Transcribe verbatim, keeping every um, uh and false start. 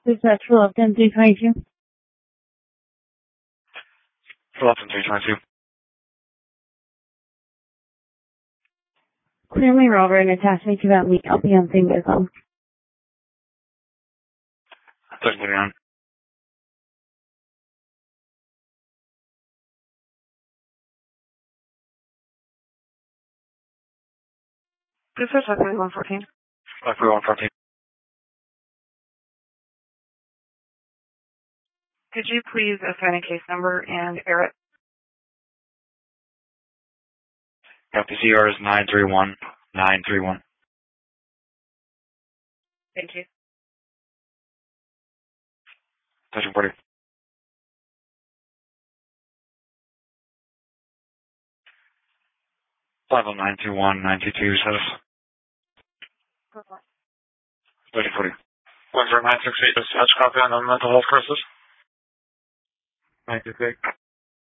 Dispatch for Lupton three twenty-two. For Lupton three twenty-two. Clearly Rover and attach me to that leak. I'll be on thing with them. thirty-nine. Dispatch Luckily one fourteen. Luckily one fourteen. Could you please assign a case number and air it? Yep, the C R is nine three one nine three one. Thank you. thirteen forty. five oh nine two one nine two two status. thirteen forty. one zero nine six eight dispatch copy on the mental health crisis. nine two three.